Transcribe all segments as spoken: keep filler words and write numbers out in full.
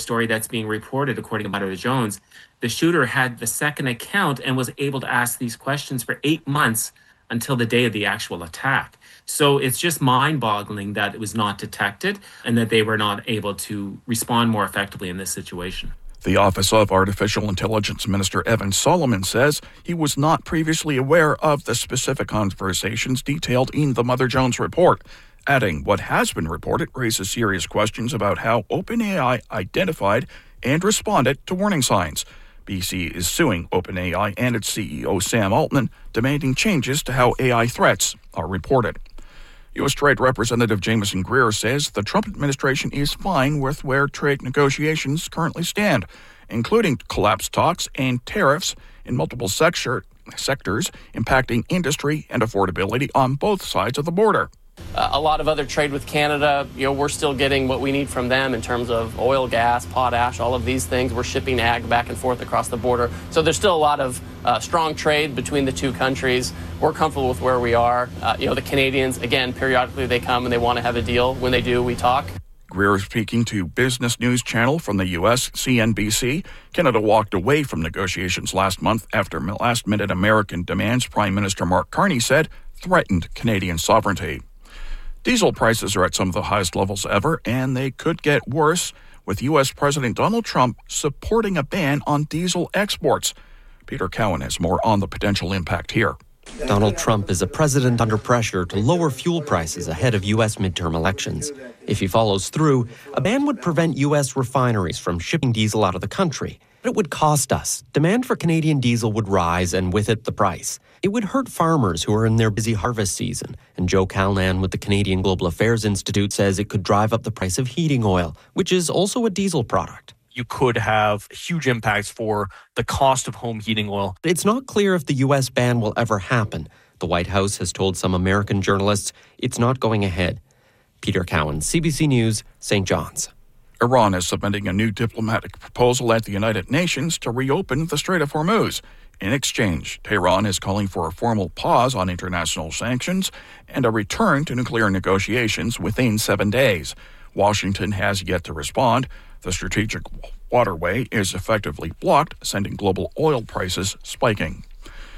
story that's being reported, according to Butter Jones, the shooter had the second account and was able to ask these questions for eight months until the day of the actual attack. So it's just mind-boggling that it was not detected and that they were not able to respond more effectively in this situation. The Office of Artificial Intelligence Minister Evan Solomon says he was not previously aware of the specific conversations detailed in the Mother Jones report, adding what has been reported raises serious questions about how OpenAI identified and responded to warning signs. B C is suing OpenAI and its C E O Sam Altman, demanding changes to how A I threats are reported. U S. Trade Representative Jameson Greer says the Trump administration is fine with where trade negotiations currently stand, including collapsed talks and tariffs in multiple sector, sectors impacting industry and affordability on both sides of the border. Uh, a lot of other trade with Canada, you know, we're still getting what we need from them in terms of oil, gas, potash, all of these things. We're shipping ag back and forth across the border. So there's still a lot of uh, strong trade between the two countries. We're comfortable with where we are. Uh, you know, the Canadians, again, periodically they come and they want to have a deal. When they do, we talk. Greer speaking to Business News Channel from the U S, C N B C. Canada walked away from negotiations last month after last-minute American demands Prime Minister Mark Carney said threatened Canadian sovereignty. Diesel prices are at some of the highest levels ever, and they could get worse with U S. President Donald Trump supporting a ban on diesel exports. Peter Cowan has more on the potential impact here. Donald Trump is a president under pressure to lower fuel prices ahead of U S midterm elections. If he follows through, a ban would prevent U S refineries from shipping diesel out of the country. But it would cost us. Demand for Canadian diesel would rise, and with it, the price. It would hurt farmers who are in their busy harvest season. And Joe Calnan with the Canadian Global Affairs Institute says it could drive up the price of heating oil, which is also a diesel product. You could have huge impacts for the cost of home heating oil. It's not clear if the U S ban will ever happen. The White House has told some American journalists it's not going ahead. Peter Cowan, C B C News, Saint John's. Iran is submitting a new diplomatic proposal at the United Nations to reopen the Strait of Hormuz. In exchange, Tehran is calling for a formal pause on international sanctions and a return to nuclear negotiations within seven days. Washington has yet to respond. The strategic waterway is effectively blocked, sending global oil prices spiking.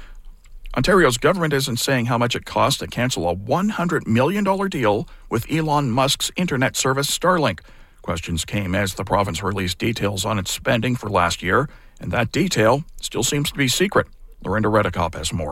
Ontario's government isn't saying how much it costs to cancel a one hundred million dollars deal with Elon Musk's internet service Starlink. Questions came as the province released details on its spending for last year, and that detail still seems to be secret. Lorinda Redekop has more.